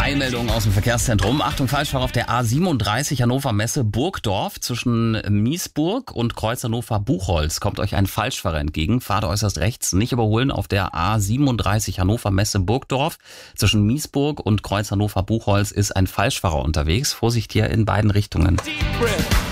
Eilmeldung aus dem Verkehrszentrum. Achtung, Falschfahrer auf der A37 Hannover Messe Burgdorf zwischen Miesburg und Kreuz Hannover Buchholz. Kommt euch ein Falschfahrer entgegen. Fahrt äußerst rechts, nicht überholen auf der A37 Hannover Messe Burgdorf. Zwischen Miesburg und Kreuz Hannover Buchholz ist ein Falschfahrer unterwegs. Vorsicht hier in beiden Richtungen.